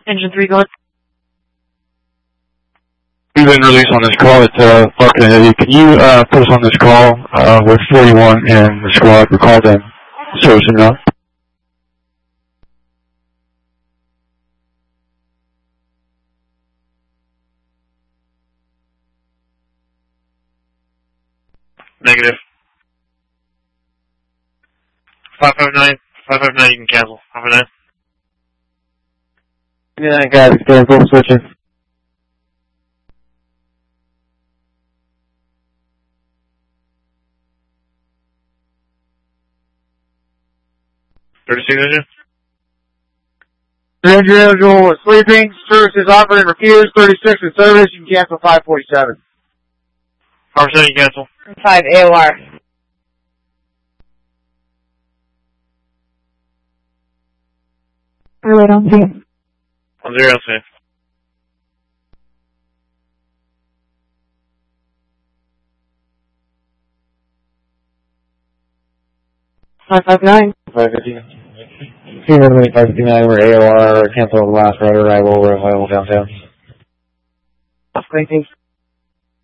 Engine 3 going. We've been released on this call. It's Falcon Eddie. Can you put us on this call with 41 and the squad? We called in service enough. Negative. 559. 559, you can cancel. 559. 59 guys, cancel, switching. Engine individual is sleeping. Service is operating refused. 36 in service. You can cancel 547. 5%, you cancel. 5 AOR. Relate on 0. On 0, safe. Five 559. 559, we're AOR. Cancel the last rotor. I will downtown. Great, thanks.